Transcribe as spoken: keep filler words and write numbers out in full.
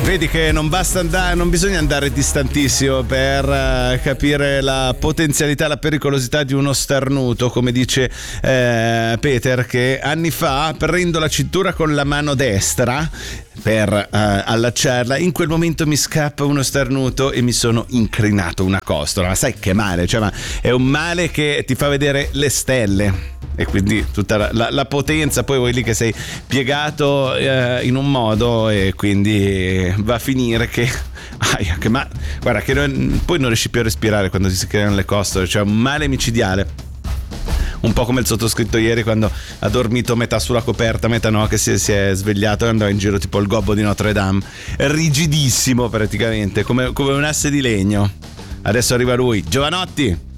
Vedi che non basta andare, non bisogna andare distantissimo per uh, capire la potenzialità, la pericolosità di uno starnuto, come dice eh, Peter, che anni fa prendo la cintura con la mano destra per uh, allacciarla, in quel momento mi scappa uno starnuto e mi sono incrinato una costola. Ma sai che male, cioè, ma è un male che ti fa vedere le stelle. E quindi tutta la, la, la potenza, poi vuoi lì che sei piegato eh, in un modo e quindi va a finire che, aia, che ma, guarda che non, poi non riesci più a respirare quando ti si creano le costole, cioè un male micidiale. Un po' come il sottoscritto ieri quando ha dormito metà sulla coperta, metà no, che si, si è svegliato e andava in giro tipo il gobbo di Notre Dame, rigidissimo praticamente, come, come un asse di legno. Adesso arriva lui, Giovanotti.